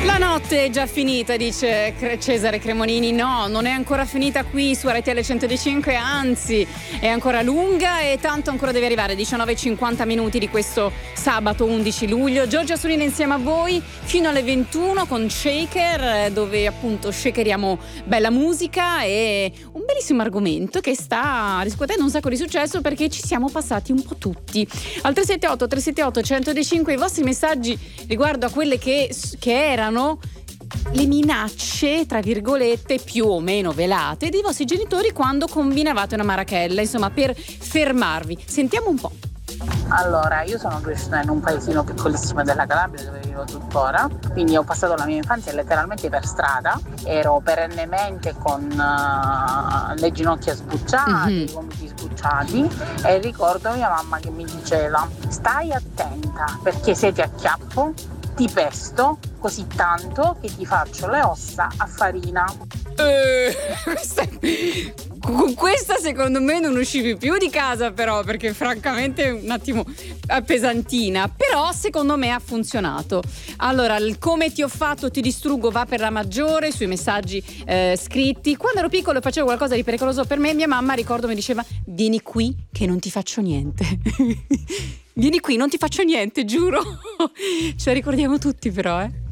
La notte è già finita, dice Cesare Cremonini. No, non è ancora finita qui su RTL 105, anzi è ancora lunga e tanto ancora deve arrivare. 19:50 di questo sabato 11 luglio. Giorgia Surina insieme a voi fino alle 21 con Shaker, dove appunto shakeriamo bella musica e un bellissimo argomento che sta riscuotendo un sacco di successo perché ci siamo passati un po' tutti. Al 378 378 105 i vostri messaggi riguardo a quelle che erano le minacce, tra virgolette, più o meno velate dei vostri genitori quando combinavate una marachella, insomma, per fermarvi. Sentiamo un po'. Allora, io sono cresciuta in un paesino piccolissimo della Calabria dove vivo tuttora, quindi ho passato la mia infanzia letteralmente per strada, ero perennemente con le ginocchia sbucciate, i gomiti sbucciati e ricordo mia mamma che mi diceva: stai attenta perché se ti acchiappo ti pesto così tanto che ti faccio le ossa a farina. Con questa secondo me non uscivi più di casa, però, perché francamente è un attimo pesantina, però secondo me ha funzionato. Allora, il come ti ho fatto ti distruggo va per la maggiore sui messaggi scritti. Quando ero piccolo e facevo qualcosa di pericoloso per me, mia mamma, ricordo, mi diceva: vieni qui che non ti faccio niente. Vieni qui, non ti faccio niente, giuro. Ce la ricordiamo tutti, però,